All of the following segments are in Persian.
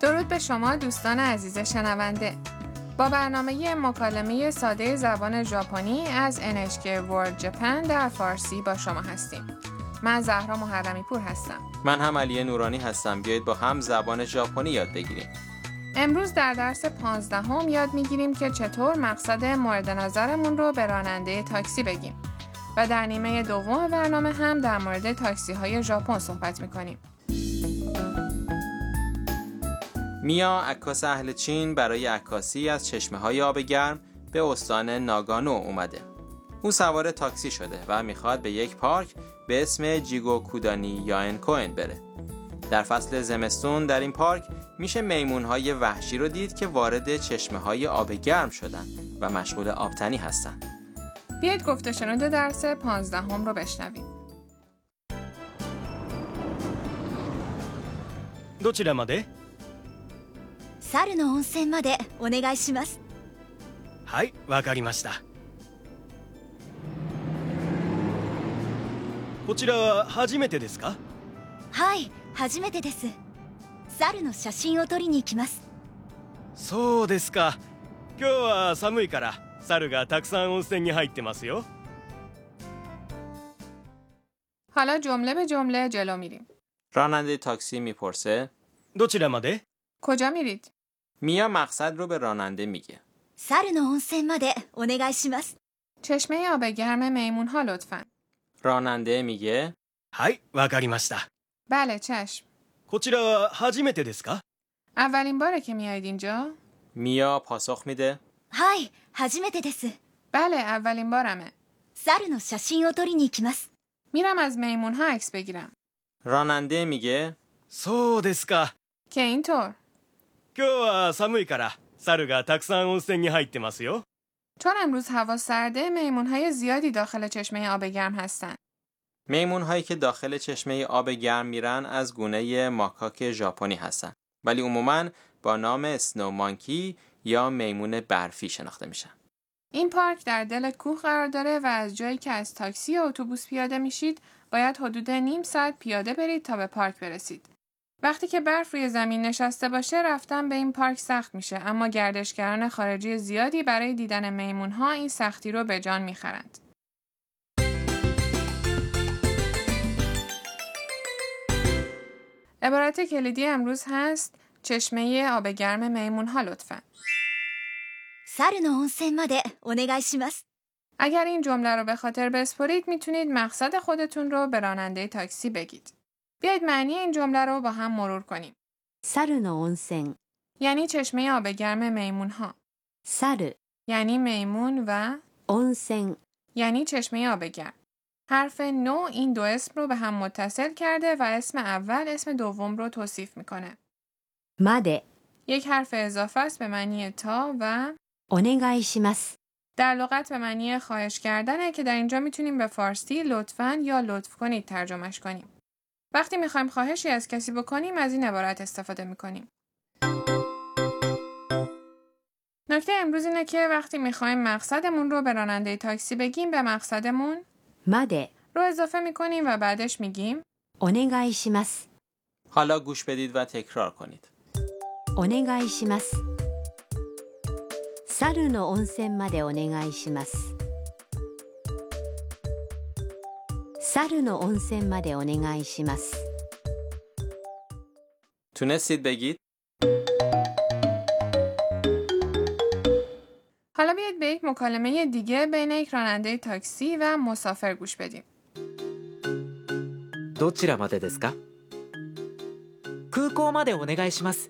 درود به شما دوستان عزیز شنونده. با برنامه مکالمه ساده زبان ژاپنی از NHK World Japan در فارسی با شما هستیم. من زهرا محرمی پور هستم. من هم علی نورانی هستم. بیایید با هم زبان ژاپنی یاد بگیریم. امروز در درس 15 یاد میگیریم که چطور مقصد مورد نظرمون رو به راننده تاکسی بگیم. و در نیمه دوم برنامه هم در مورد تاکسی های ژاپن صحبت میکنیم. میا، عکاس اهل چین، برای عکاسی از چشمه‌های آب گرم به استان ناگانو اومده. او سوار تاکسی شده و میخواد به یک پارک به اسم جیگوکودانی یائنکوئن بره. در فصل زمستون در این پارک میشه میمون‌های وحشی رو دید که وارد چشمه‌های آب گرم شدن و مشغول آبتنی هستن. بیایید گفته شنود درس 15 رو بشنویم. どちらまで？ 猿の温泉までお願いします。 はい、わかりました。こちらは初めてですか？ はい、初めてです。猿の写真を撮りに行きます。 そうですか。今日は寒いから猿がたくさん温泉に入ってますよ。 حالا جمله به جمله جلو میریم. راننده تاکسی میپرسه どちらまで？ کجا میرید؟ میا مقصد رو به راننده میگه. 猿の温泉までお願いします。 چشمه آب گرم میمون ها لطفاً. راننده میگه はい、わかりました。 بله چشم. こちらは初めてですか？ اولین باره که میایید اینجا؟ میا پاسخ میده はい、初めてです。 بله اولین بارمه. 猿の写真を撮りに行きます。 میرم از میمون ها عکس بگیرم. راننده میگه そうですか。 که اینطور. 今日は寒いから猿がたくさん温泉に入ってますよ。 چون امروز هوا سرده میمون های زیادی داخل چشمه آب گرم هستن. میمون هایی که داخل چشمه آب گرم میرن از گونه ماکاک ژاپنی هستن، ولی عموماً با نام اسنو مانکی یا میمون برفی شناخته میشن. این پارک در دل کوه قرار داره و از جایی که از تاکسی یا اتوبوس پیاده میشید باید حدود نیم ساعت پیاده برید تا به پارک برسید. وقتی که برف روی زمین نشسته باشه رفتن به این پارک سخت میشه، اما گردشگران خارجی زیادی برای دیدن میمون‌ها این سختی رو به جان میخرند. عبارت کلیدی امروز هست چشمه آب گرم میمون‌ها لطفاً. 猿の温泉までお願いします。 اگر این جمله رو به خاطر بسپرید میتونید مقصد خودتون رو به راننده تاکسی بگید. بیایید معنی این جمله رو با هم مرور کنیم. 猿の温泉 یعنی چشمه آب گرم میمون‌ها. 猿 یعنی میمون و 温泉 یعنی چشمه آب گرم. حرف نو این دو اسم رو به هم متصل کرده و اسم اول اسم دوم رو توصیف میکنه. まで یک حرف اضافه است به معنی تا و お願いします در لغت به معنی خواهش کردنه که در اینجا میتونیم به فارسی لطفاً یا لطف کنید ترجمهش کنیم. وقتی میخوایم خواهشی از کسی بکنیم از این عبارت استفاده میکنیم. نکته امروز اینه که وقتی میخوایم مقصدمون رو به راننده تاکسی بگیم به مقصدمون まで رو اضافه میکنیم و بعدش میگیم お願いします حالا گوش بدید و تکرار کنید. お願いします猿の温泉までお願いします猿の温泉までお願いします تونستید بگید؟ حالا بیاید به یک مکالمه دیگه بین یک راننده تاکسی و مسافر گوش بدیم. どちらまでですか？空港までお願いします。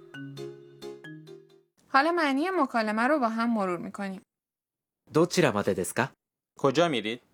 حالا معنی مکالمه رو با هم مرور میکنیم. どちらまでですか？ کجا میرید؟